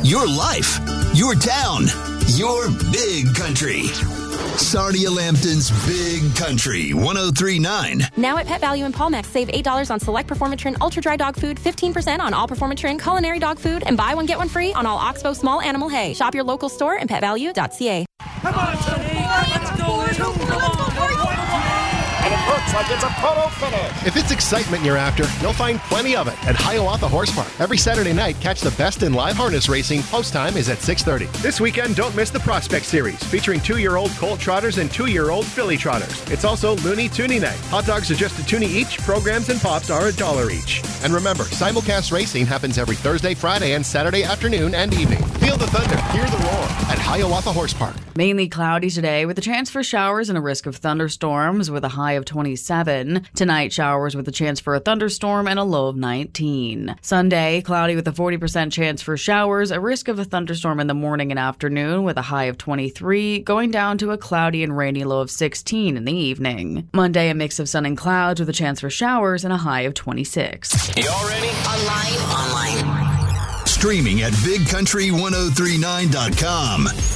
your life, your town, your big country. Sarnia Lambton's Big Country 103.9. Now at Pet Value and Palmex, save $8 on select Performatrin Ultra Dry Dog Food, 15% on all Performatrin Culinary Dog Food, and buy one, get one free on all Oxbow Small Animal Hay. Shop your local store and petvalue.ca. Come on, Tony. Let's go. And it looks like it's a photo finish. If it's excitement you're after, you'll find plenty of it at Hiawatha Horse Park. Every Saturday night, catch the best in live harness racing. Post time is at 6:30. This weekend, don't miss the Prospect Series, featuring 2-year-old Colt Trotters and 2-year-old Filly Trotters. It's also Looney Toonie Night. Hot dogs are just $1 each. Programs and pops are $1 each. And remember, simulcast racing happens every Thursday, Friday, and Saturday afternoon and evening. Feel the thunder, hear the roar at Hiawatha Horse Park. Mainly cloudy today with a chance for showers and a risk of thunderstorms with a high of 27. Tonight, showers with a chance for a thunderstorm and a low of 19. Sunday, cloudy with a 40% chance for showers, a risk of a thunderstorm in the morning and afternoon with a high of 23, going down to a cloudy and rainy low of 16 in the evening. Monday, a mix of sun and clouds with a chance for showers and a high of 26. Y'all ready? Online. Streaming at bigcountry1039.com.